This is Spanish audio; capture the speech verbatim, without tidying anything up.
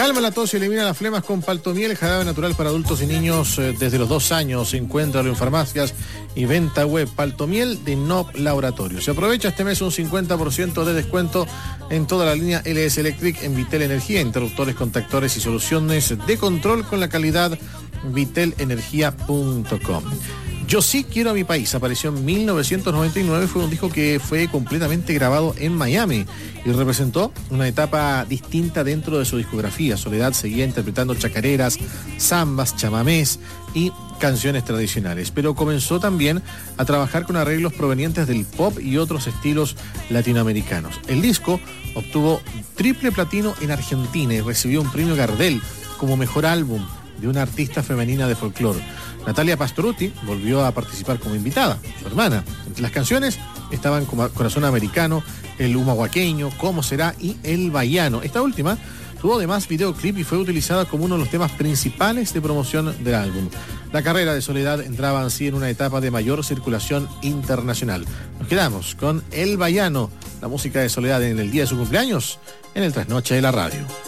Calma la tos y elimina las flemas con Paltomiel, jarabe natural para adultos y niños eh, desde los dos años. Encuéntralo en farmacias y venta web. Paltomiel de Nob Laboratorio. Se aprovecha este mes un cincuenta por ciento de descuento en toda la línea L S Electric en Vitel Energía, interruptores, contactores y soluciones de control con la calidad vitel energía punto com. Yo sí quiero a mi país apareció en mil novecientos noventa y nueve, fue un disco que fue completamente grabado en Miami y representó una etapa distinta dentro de su discografía. Soledad seguía interpretando chacareras, zambas, chamamés y canciones tradicionales, pero comenzó también a trabajar con arreglos provenientes del pop y otros estilos latinoamericanos. El disco obtuvo triple platino en Argentina y recibió un premio Gardel como mejor álbum de una artista femenina de folclore. Natalia Pastorutti volvió a participar como invitada, su hermana. Entre las canciones estaban como Corazón Americano, El Humahuaqueño, Cómo Será y El Baiano. Esta última tuvo además videoclip y fue utilizada como uno de los temas principales de promoción del álbum. La carrera de Soledad entraba así en una etapa de mayor circulación internacional. Nos quedamos con El Baiano, la música de Soledad en el día de su cumpleaños, en el Trasnoche de la Radio.